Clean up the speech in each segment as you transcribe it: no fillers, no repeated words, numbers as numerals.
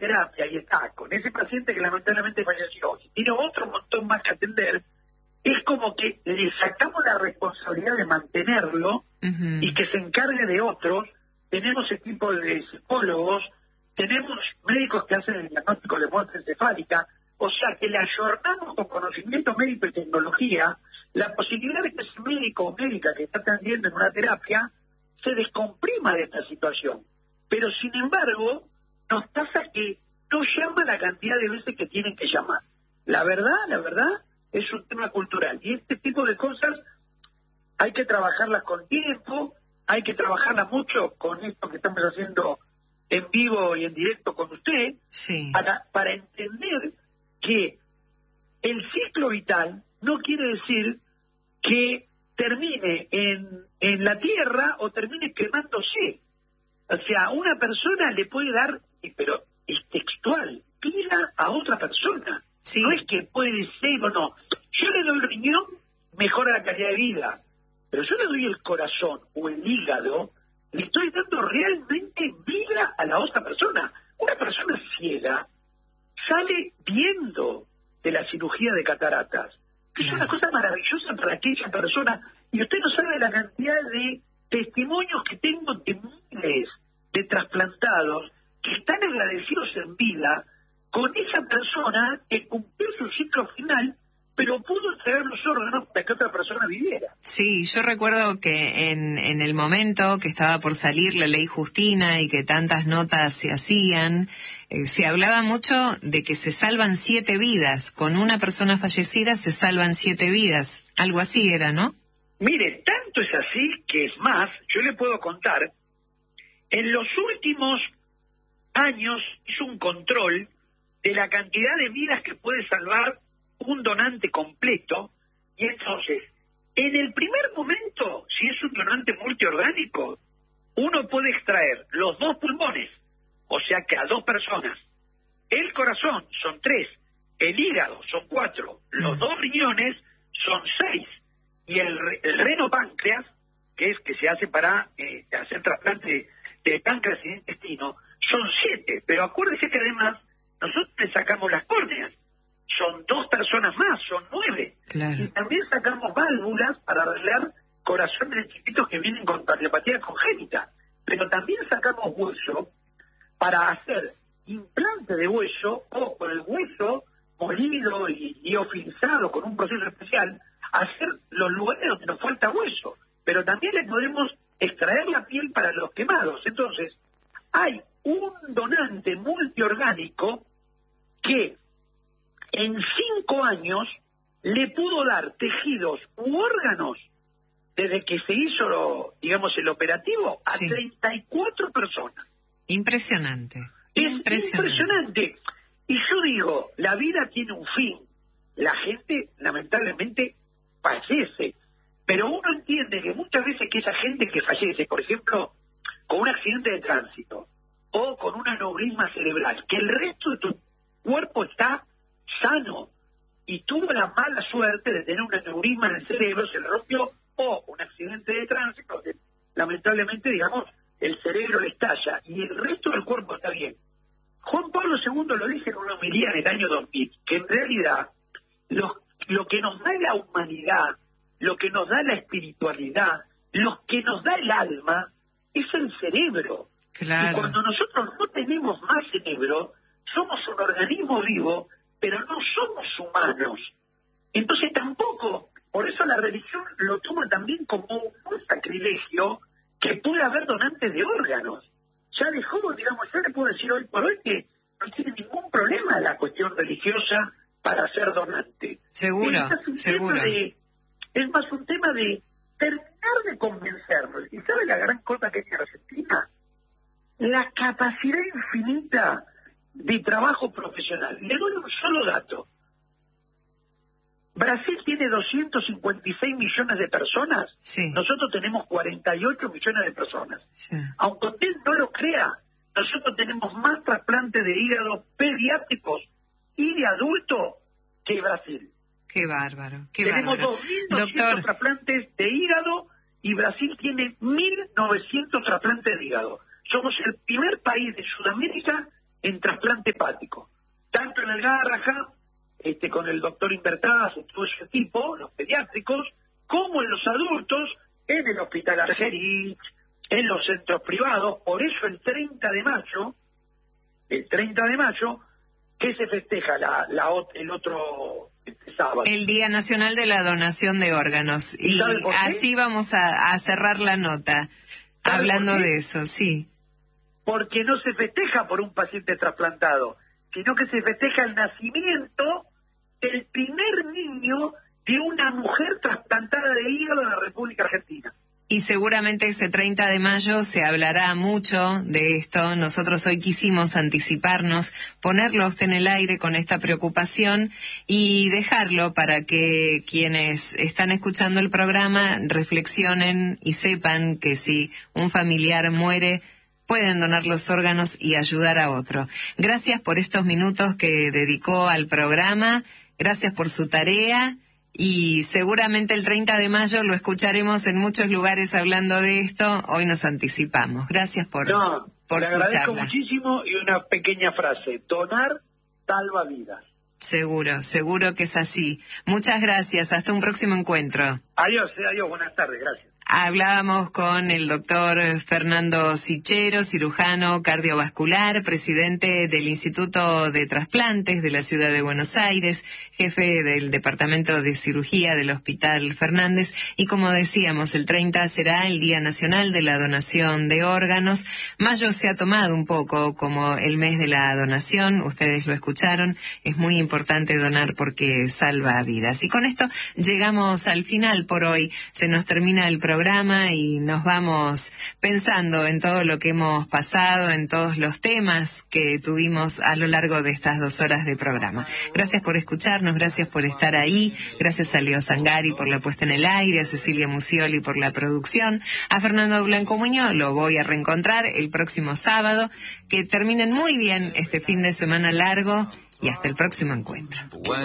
terapia y está con ese paciente que lamentablemente falleció y tiene otro montón más que atender, es como que le sacamos la responsabilidad de mantenerlo y que se encargue de otros. Tenemos equipo de psicólogos, tenemos médicos que hacen el diagnóstico de muerte encefálica, o sea que le ayornamos con conocimiento médico y tecnología la posibilidad de que ese médico o médica que está atendiendo en una terapia se descomprima de esta situación. Pero sin embargo, nos pasa que no llama la cantidad de veces que tienen que llamar. La verdad, es un tema cultural. Y este tipo de cosas hay que trabajarlas con tiempo, hay que trabajarlas mucho con esto que estamos haciendo en vivo y en directo con usted, sí, para entender que el ciclo vital no quiere decir que termine en la tierra o termine quemándose. O sea, una persona le puede dar, pero es textual, vida a otra persona. sí. No es que puede ser o no. Yo le doy el riñón, mejora la calidad de vida. Pero yo le doy el corazón o el hígado, le estoy dando realmente vida a la otra persona. Una persona ciega sale viendo de la cirugía de cataratas. Es una cosa maravillosa para aquella persona. Y usted no sabe la cantidad de testimonios que tengo de miles de trasplantados que están agradecidos en vida con esa persona que cumplió su ciclo final, pero pudo extraer los órganos para que otra persona viviera. Sí, yo recuerdo que en el momento que estaba por salir la ley Justina y que tantas notas se hacían, se hablaba mucho de que se salvan 7 vidas. Con una persona fallecida se salvan 7 vidas. Algo así era, ¿no? Mire, tanto es así que es más, yo le puedo contar, en los últimos años hizo un control de la cantidad de vidas que puede salvar un donante completo, y entonces, en el primer momento, si es un donante multiorgánico, uno puede extraer los 2 pulmones, o sea que a 2 personas, el corazón son 3, el hígado son 4, los 2 riñones son 6, y el reno páncreas, que es que se hace para hacer trasplante de páncreas y de intestino, son 7, pero acuérdese que además nosotros le sacamos las córneas, son 2 personas más, son 9. Claro. Y también sacamos válvulas para arreglar corazones chiquitos que vienen con cardiopatía congénita. Pero también sacamos hueso para hacer implante de hueso o con el hueso molido y liofilizado con un proceso especial, hacer los lugares donde nos falta hueso. Pero también le podemos extraer la piel para los quemados. Entonces, hay un donante multiorgánico que en 5 años le pudo dar tejidos u órganos desde que se hizo, digamos, el operativo a 34 personas. Impresionante. Es impresionante. Y yo digo, la vida tiene un fin. La gente, lamentablemente, fallece. Pero uno entiende que muchas veces que esa gente que fallece, por ejemplo, con un accidente de tránsito o con un aneurisma cerebral, que el resto de tu cuerpo está sano y tuvo la mala suerte de tener un aneurisma en el cerebro, se le rompió, o un accidente de tránsito, que lamentablemente, digamos, el cerebro le estalla y el resto del cuerpo está bien. Juan Pablo II lo dice en una homilía en el año 2000, que en realidad lo que nos da la humanidad, lo que nos da la espiritualidad, lo que nos da el alma, es el cerebro. Claro. Y cuando nosotros no tenemos más cerebro, somos un organismo vivo, pero no somos humanos. Entonces tampoco, por eso la religión lo toma también como un sacrilegio, que puede haber donantes de órganos. Ya dejó, digamos, yo le puedo decir hoy por hoy que no tiene ningún problema la cuestión religiosa para ser donante. Seguro, seguro. Es más un tema de terminar de convencernos. ¿Y sabe la gran cosa que tiene Argentina? La capacidad infinita de trabajo profesional. Le doy un solo dato. Brasil tiene 256 millones de personas. Sí. Nosotros tenemos 48 millones de personas. Sí. Aunque usted no lo crea, nosotros tenemos más trasplantes de hígado pediátricos y de adulto que Brasil. Qué bárbaro, qué tenemos bárbaro. 2.200 trasplantes de hígado y Brasil tiene 1.900 trasplantes de hígado. Somos el primer país de Sudamérica en trasplante hepático, tanto en el Garrahan, con el doctor Invertaz y todo ese tipo, los pediátricos, como en los adultos, en el Hospital Argerich, en los centros privados. Por eso el 30 de mayo, que se festeja el otro sábado. El Día Nacional de la Donación de Órganos. Y así vamos a cerrar la nota, hablando de eso, sí. Porque no se festeja por un paciente trasplantado, sino que se festeja el nacimiento del primer niño de una mujer trasplantada de hígado en la República Argentina. Y seguramente ese 30 de mayo se hablará mucho de esto. Nosotros hoy quisimos anticiparnos, ponerlo a usted en el aire con esta preocupación y dejarlo para que quienes están escuchando el programa reflexionen y sepan que si un familiar muere, pueden donar los órganos y ayudar a otro. Gracias por estos minutos que dedicó al programa, gracias por su tarea. Y seguramente el 30 de mayo lo escucharemos en muchos lugares hablando de esto. Hoy nos anticipamos. Gracias por su charla. Le agradezco muchísimo y una pequeña frase. Donar salva vidas. Seguro que es así. Muchas gracias. Hasta un próximo encuentro. Adiós. Buenas tardes. Gracias. Hablábamos con el doctor Fernando Sichero, cirujano cardiovascular, presidente del Instituto de Trasplantes de la Ciudad de Buenos Aires, jefe del Departamento de Cirugía del Hospital Fernández, y como decíamos, el 30 será el Día Nacional de la Donación de Órganos. Mayo se ha tomado un poco como el mes de la donación, ustedes lo escucharon, es muy importante donar porque salva vidas. Y con esto llegamos al final por hoy, se nos termina el programa y nos vamos pensando en todo lo que hemos pasado, en todos los temas que tuvimos a lo largo de estas 2 horas de programa. Gracias por escucharnos, gracias por estar ahí, gracias a Leo Zangari por la puesta en el aire, a Cecilia Musioli por la producción, a Fernando Blanco Muñoz, lo voy a reencontrar el próximo sábado. Que terminen muy bien este fin de semana largo y hasta el próximo encuentro.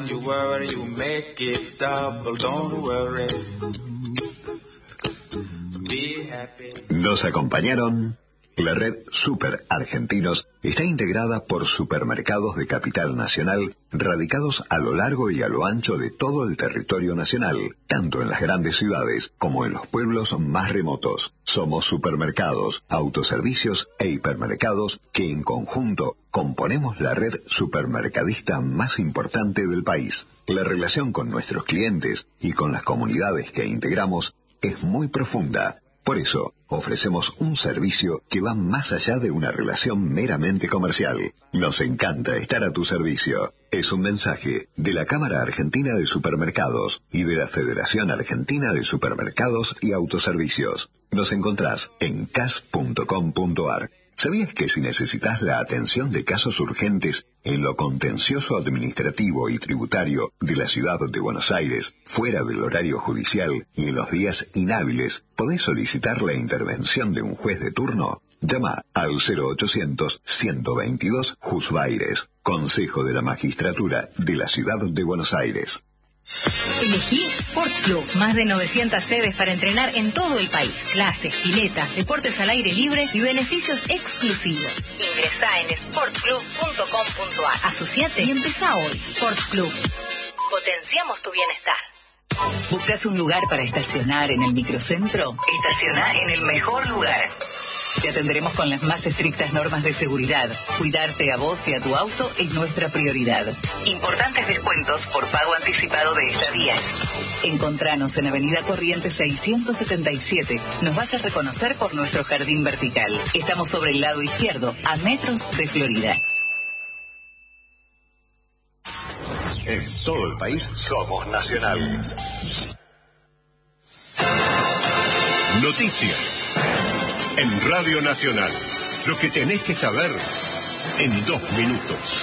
Nos acompañaron. La red Super Argentinos está integrada por supermercados de capital nacional radicados a lo largo y a lo ancho de todo el territorio nacional, tanto en las grandes ciudades como en los pueblos más remotos. Somos supermercados, autoservicios e hipermercados que en conjunto componemos la red supermercadista más importante del país. La relación con nuestros clientes y con las comunidades que integramos es muy profunda. Por eso, ofrecemos un servicio que va más allá de una relación meramente comercial. Nos encanta estar a tu servicio. Es un mensaje de la Cámara Argentina de Supermercados y de la Federación Argentina de Supermercados y Autoservicios. Nos encontrás en cas.com.ar. ¿Sabías que si necesitas la atención de casos urgentes en lo contencioso administrativo y tributario de la Ciudad de Buenos Aires, fuera del horario judicial y en los días inhábiles, podés solicitar la intervención de un juez de turno? Llama al 0800-122 Jusbaires, Consejo de la Magistratura de la Ciudad de Buenos Aires. Elegí Sport Club. Más de 900 sedes para entrenar en todo el país. Clases, piletas, deportes al aire libre y beneficios exclusivos. Ingresá en sportclub.com.ar. Asociate y empezá hoy. Sport Club. Potenciamos tu bienestar. ¿Buscas un lugar para estacionar en el microcentro? Estacioná en el mejor lugar. Te atenderemos con las más estrictas normas de seguridad. Cuidarte a vos y a tu auto es nuestra prioridad. Importantes descuentos por pago anticipado de estadías. Encontranos en Avenida Corrientes 677. Nos vas a reconocer por nuestro jardín vertical. Estamos sobre el lado izquierdo, a metros de Florida. En todo el país somos Nacional. Noticias. En Radio Nacional, lo que tenés que saber en 2 minutos.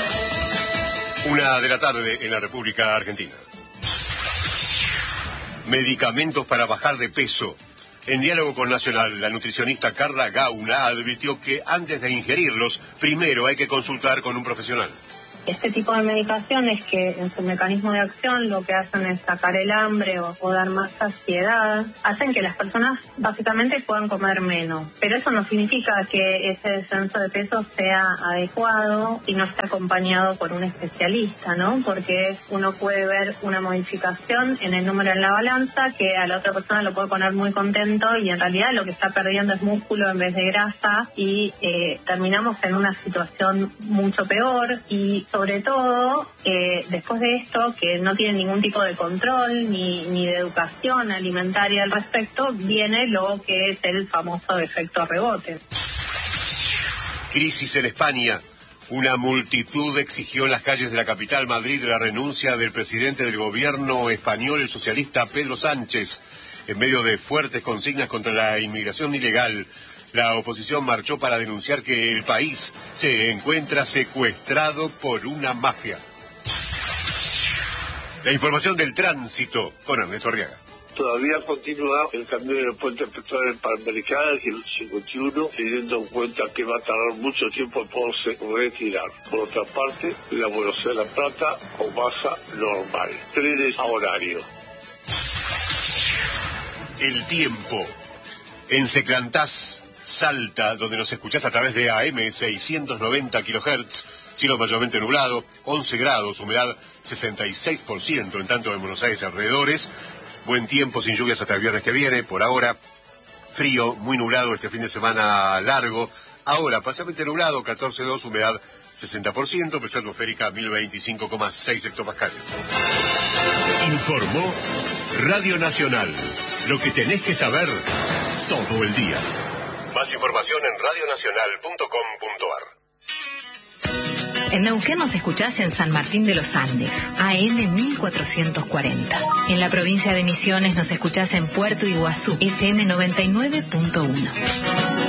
1:00 p.m. en la República Argentina. Medicamentos para bajar de peso. En diálogo con Nacional, la nutricionista Carla Gauna advirtió que antes de ingerirlos, primero hay que consultar con un profesional. Este tipo de medicaciones que en su mecanismo de acción lo que hacen es sacar el hambre o dar más saciedad, hacen que las personas básicamente puedan comer menos. Pero eso no significa que ese descenso de peso sea adecuado y no esté acompañado por un especialista, ¿no? Porque uno puede ver una modificación en el número en la balanza que a la otra persona lo puede poner muy contento y en realidad lo que está perdiendo es músculo en vez de grasa y terminamos en una situación mucho peor y sobre todo, después de esto, que no tiene ningún tipo de control ni de educación alimentaria al respecto, viene lo que es el famoso efecto rebote. Crisis en España. Una multitud exigió en las calles de la capital, Madrid, la renuncia del presidente del gobierno español, el socialista Pedro Sánchez. En medio de fuertes consignas contra la inmigración ilegal, la oposición marchó para denunciar que el país se encuentra secuestrado por una mafia. La información del tránsito con Ernesto Arriaga. Todavía continúa el cambio del puente petrolero Panamericana, el kilómetro 51, teniendo en cuenta que va a tardar mucho tiempo por retirar. Por otra parte, la velocidad de La Plata con masa normal. Trenes a horario. El tiempo. En Seclantás, Salta, donde nos escuchás a través de AM 690 kHz, cielo mayormente nublado, 11 grados, humedad 66%, en tanto en Buenos Aires alrededores, buen tiempo sin lluvias hasta el viernes que viene, por ahora, frío, muy nublado este fin de semana largo, ahora parcialmente nublado, 14,2, humedad 60%, presión atmosférica 1025,6 hectopascales. Informó Radio Nacional, lo que tenés que saber todo el día. Más información en radionacional.com.ar. En Neuquén nos escuchás en San Martín de los Andes, AM 1440. En la provincia de Misiones nos escuchás en Puerto Iguazú, FM 99.1.